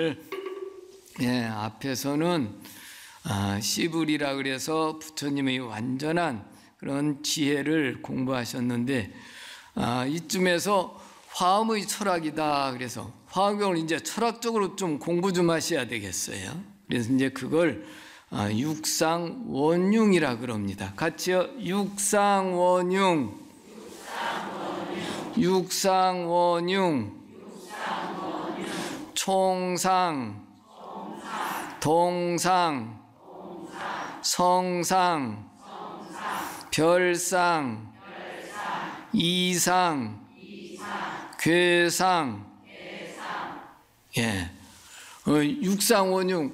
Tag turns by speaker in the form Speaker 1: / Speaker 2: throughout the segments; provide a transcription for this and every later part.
Speaker 1: 오늘 앞에서는 시불이라 그래서 부처님의 완전한 그런 지혜를 공부하셨는데 이쯤에서 화엄의 철학이다. 그래서 화엄경을 이제 철학적으로 좀 공부 좀 하셔야 되겠어요. 그래서 이제 그걸 육상원융이라 그럽니다. 같이요. 육상원융. 육상원융. 총상. 동상. 성상. 별상. 이상. 괴상. 육상원융.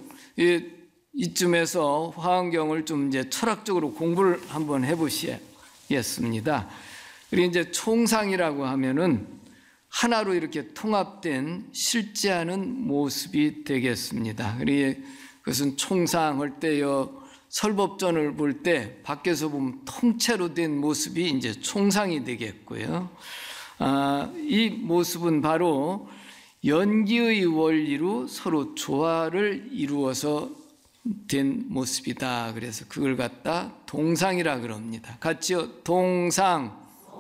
Speaker 1: 이쯤에서 화엄경을 좀 이제 철학적으로 공부를 한번 해보시겠습니다. 그리고 이제 총상이라고 하면은 하나로 이렇게 통합된 실제하는 모습이 되겠습니다. 그리고 그것은 총상할 때요, 설법전을 볼 때 밖에서 보면 통째로 된 모습이 이제 총상이 되겠고요. 이 모습은 바로 연기의 원리로 서로 조화를 이루어서 된 모습이다. 그래서 그걸 갖다 동상이라 그럽니다. 같이요. 동상.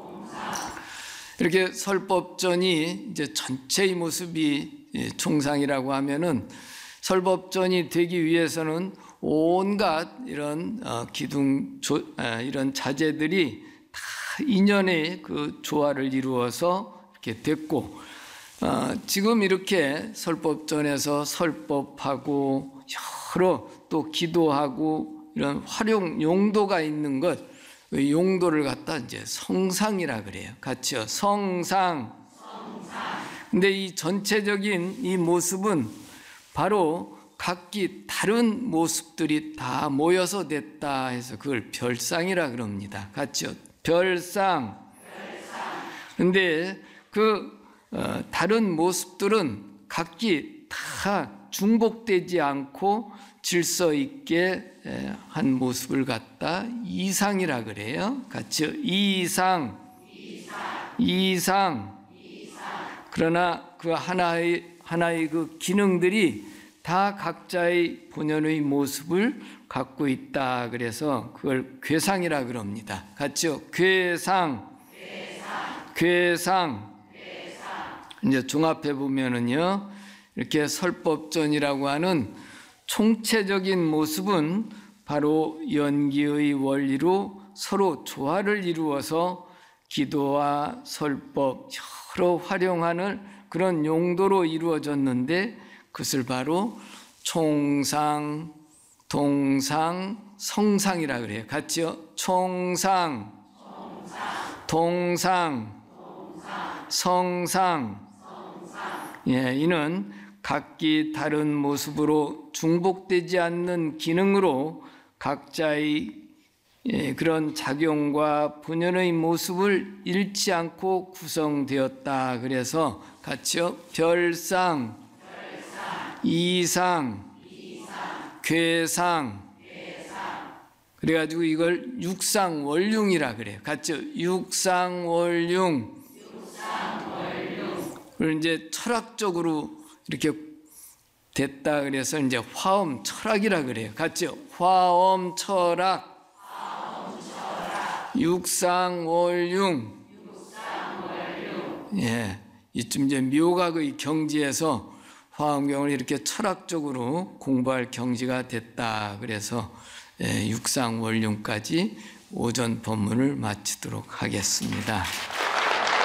Speaker 1: 이렇게 설법전이 이제 전체의 모습이 총상이라고 하면은 설법전이 되기 위해서는 온갖 이런 기둥 이런 자재들이 다 인연의 그 조화를 이루어서 이렇게 됐고, 지금 이렇게 설법전에서 설법하고 여러 또 기도하고 이런 활용 용도가 있는 것, 용도를 갖다 이제 성상이라 그래요. 같이요. 성상. 근데 이 전체적인 이 모습은 바로 각기 다른 모습들이 다 모여서 됐다 해서 그걸 별상이라 그럽니다. 같이요. 별상. 근데 그 다른 모습들은 각기 다 중복되지 않고 질서 있게 한 모습을 갖다 이상이라 그래요. 같이요. 이상. 그러나 그 하나의 그 기능들이 다 각자의 본연의 모습을 갖고 있다. 그래서 그걸 괴상이라 그럽니다. 같이요. 괴상. 이제 종합해 보면은요, 이렇게 설법전이라고 하는 총체적인 모습은 바로 연기의 원리로 서로 조화를 이루어서 기도와 설법 여러 활용하는 그런 용도로 이루어졌는데, 그것을 바로 총상, 동상, 성상이라 그래요. 같이요. 총상, 동상, 성상. 이는 각기 다른 모습으로 중복되지 않는 기능으로 각자의 그런 작용과 본연의 모습을 잃지 않고 구성되었다. 그래서 같이요. 별상, 이상, 괴상. 그래가지고 이걸 육상원융이라 그래요. 같이요. 육상원융. 그걸 이제 철학적으로 이렇게 됐다. 그래서 이제 화엄 철학이라 그래요. 같이요. 화엄 철학. 육상원융. 이쯤 이제 묘각의 경지에서 화엄경을 이렇게 철학적으로 공부할 경지가 됐다. 그래서 육상원융까지 오전 법문을 마치도록 하겠습니다.